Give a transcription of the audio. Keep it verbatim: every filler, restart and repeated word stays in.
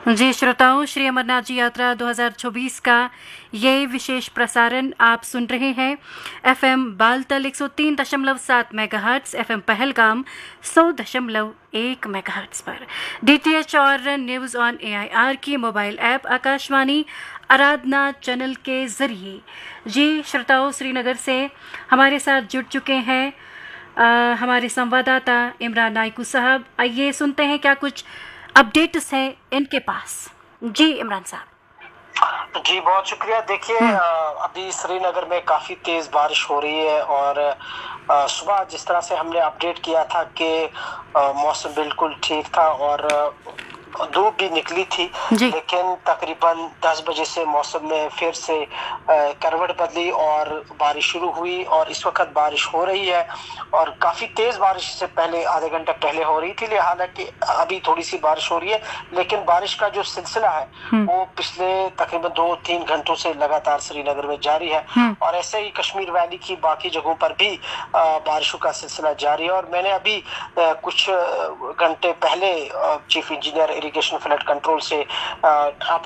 जी श्रोताओं, श्री अमरनाथ जी यात्रा दो हज़ार चौबीस का ये विशेष प्रसारण आप सुन रहे हैं एफएम बालतल एक सौ तीन दशमलव सात मेगाहर्ट्ज, एफएम पहलगाम सौ दशमलव एक मेगाहर्ट्ज पर, डीटीएच और न्यूज़ ऑन एआईआर की मोबाइल ऐप आकाशवाणी आराधना चैनल के जरिए। जी श्रोताओं, श्रीनगर से हमारे साथ जुड़ चुके हैं आ, हमारे संवाददाता इमरान नाइकू साहब। आइए सुनते हैं क्या कुछ अपडेट्स हैं इनके पास। जी इमरान साहब। जी बहुत शुक्रिया। देखिए, अभी श्रीनगर में काफ़ी तेज़ बारिश हो रही है और सुबह जिस तरह से हमने अपडेट किया था कि मौसम बिल्कुल ठीक था और धूप भी निकली थी, लेकिन तकरीबन दस बजे से मौसम में फिर से करवट बदली और बारिश शुरू हुई और इस वक्त बारिश हो रही है और काफ़ी तेज़ बारिश से पहले आधे घंटे पहले हो रही थी। हालांकि अभी थोड़ी सी बारिश हो रही है, लेकिन बारिश का जो सिलसिला है वो पिछले तकरीबन दो तीन घंटों से लगातार श्रीनगर में जारी है और ऐसे ही कश्मीर वैली की बाकी जगहों पर भी बारिशों का सिलसिला जारी है। और मैंने अभी कुछ घंटे पहले chief engineer irrigation flood control से आप